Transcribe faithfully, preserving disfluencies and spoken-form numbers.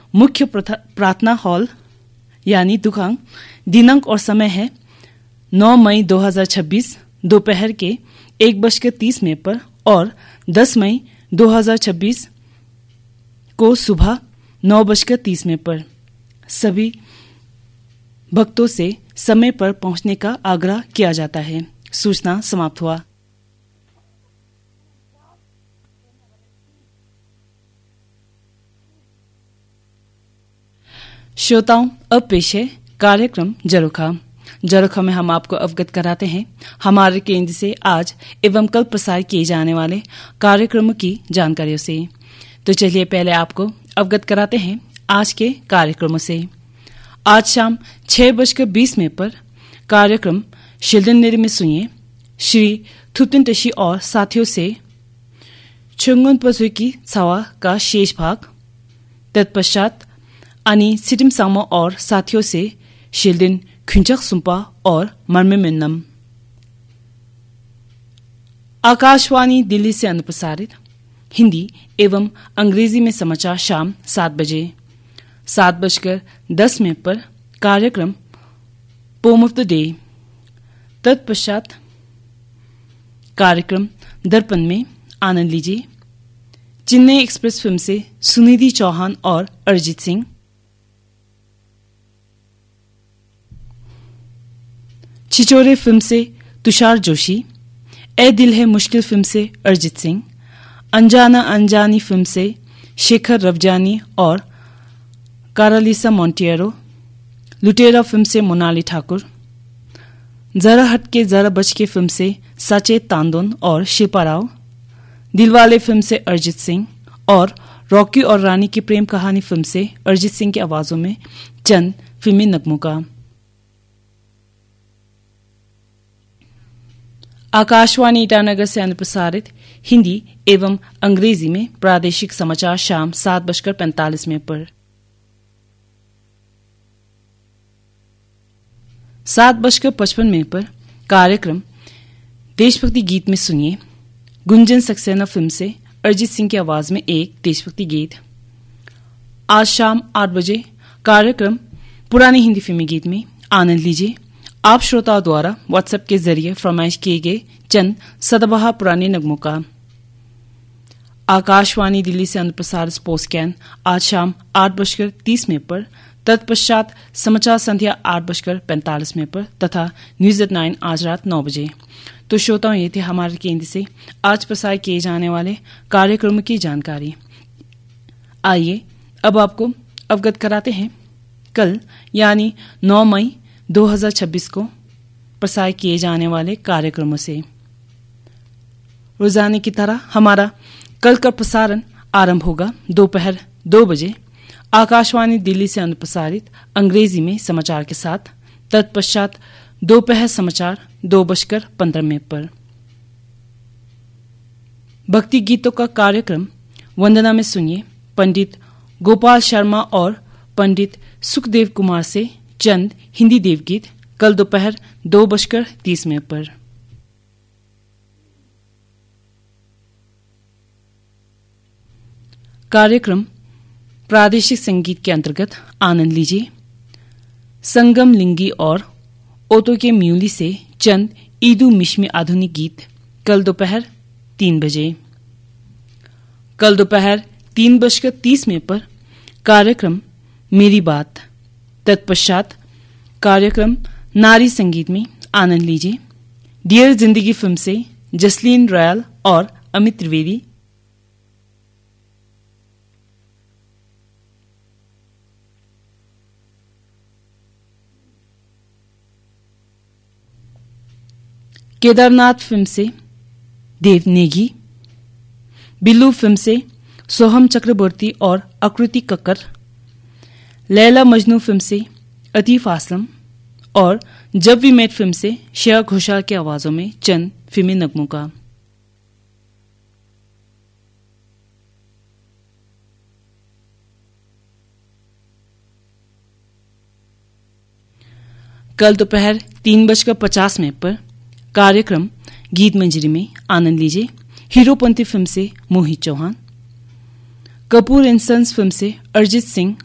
मुख्य प्रार्थना हॉल यानी दुकान। दिनांक और समय है नौ मई दो हजार छब्बीस दोपहर के एक बजकर तीस मिनट पर और दस मई दो हजार छब्बीस को सुबह नौ बजकर तीस मिनट पर। सभी भक्तों से समय पर पहुंचने का आग्रह किया जाता है। सूचना समाप्त हुआ। श्रोताओं, अब पेश है कार्यक्रम जरोखा। जरोखा में हम आपको अवगत कराते हैं हमारे केंद्र से आज एवं कल प्रसारित किए जाने वाले कार्यक्रमों की जानकारियों से। तो चलिए पहले आपको अवगत कराते हैं आज के कार्यक्रमों से। आज शाम छह बजकर बीस मिनट पर कार्यक्रम शिल्डन में सुनिए श्री थुतिन टशी और साथियों से छुंगन पसु की छावा का शेष भाग। तत्पश्चात अनि सिटिम सामो और साथियों से शिल्डिन खुंचक सुम्पा और मर्मे मिन्नम। आकाशवाणी दिल्ली से अनुप्रसारित हिंदी एवं अंग्रेजी में समाचार शाम सात बजे सात बजकर दस मिनट पर कार्यक्रम पोम ऑफ द डे। तत्पश्चात कार्यक्रम दर्पण में आनंद लीजिए चेन्नई एक्सप्रेस फिल्म से सुनिधि चौहान और अरिजीत सिंह। छिछोरे फिल्म से तुषार जोशी। ए दिल है मुश्किल फिल्म से अरिजीत सिंह। अनजाना अनजानी फिल्म से शेखर रवजानी और कारालिसा मोंटियरो। लुटेरा फिल्म से मोनाली ठाकुर। जरा हटके जरा बचके फिल्म से साचेत तांदोन और शिल्पा राव। दिलवाले फिल्म से अरिजीत सिंह और रॉकी और रानी की प्रेम कहानी फिल्म से अरिजीत सिंह की आवाजों में चंद फिल्मी नगमों का। आकाशवाणी ईटानगर से अनुप्रसारित हिंदी एवं अंग्रेजी में प्रादेशिक समाचार शाम सात बजकर पैंतालीस मिनट पर। सात बजकर पचपन मिनट पर कार्यक्रम देशभक्ति गीत में सुनिए गुंजन सक्सेना फिल्म से अरिजीत सिंह की आवाज में एक देशभक्ति गीत। आज शाम आठ बजे कार्यक्रम पुरानी हिंदी फिल्मी गीत में आनंद लीजिए आप श्रोताओं द्वारा व्हाट्सएप के जरिए फरमाइश किए गए चंद सदाबहार पुराने नगमों का। आकाशवाणी दिल्ली से अनुप्रसारित स्पोर्ट्स कैन आज शाम आठ बजकर तीस मिनट पर। तत्पश्चात समाचार संध्या आठ बजकर पैंतालीस मिनट पर तथा न्यूज एट नाइन आज रात नौ बजे। तो श्रोताओं, ये थे हमारे केंद्र से आज प्रसारित किए जाने वाले कार्यक्रमों की जानकारी। आइए अब आपको अवगत कराते हैं कल यानी नौ मई दो हजार छब्बीस को प्रसारित किए जाने वाले कार्यक्रमों से। रोजाना की तरह हमारा कल का प्रसारण आरंभ होगा दोपहर दो बजे आकाशवाणी दिल्ली से अनुप्रसारित अंग्रेजी में समाचार के साथ। तत्पश्चात दोपहर समाचार दो बजकर पंद्रह मिनट पर। भक्ति गीतों का कार्यक्रम वंदना में सुनिए पंडित गोपाल शर्मा और पंडित सुखदेव कुमार से चंद हिंदी देवगीत कल दोपहर दो बजकर तीस मिनट पर। कार्यक्रम प्रादेशिक संगीत के अंतर्गत आनंद लीजिए संगम लिंगी और ओतो के म्यूली से चंद ईदू मिश्मी आधुनिक गीत कल दोपहर तीन बजे। कल दोपहर तीन बजकर तीस मिनट पर कार्यक्रम मेरी बात। तत्पश्चात कार्यक्रम नारी संगीत में आनंद लीजिए डियर जिंदगी फिल्म से जसलीन रॉयल और अमित त्रिवेदी। केदारनाथ फिल्म से देव नेगी। बिल्लू फिल्म से सोहम चक्रवर्ती और आकृति कक्कर। लैला मजनू फिल्म से अतीफ आसलम और जब वी मेट फिल्म से श्रेया घोषाल की आवाजों में चंद फिल्मी नगमों का। कल दोपहर तीन बजकर पचास मिनट पर कार्यक्रम गीत मंजरी में आनंद लीजिए हीरोपंती फिल्म से Mohit Chauhan. Kapoor and sons film से अरिजीत सिंह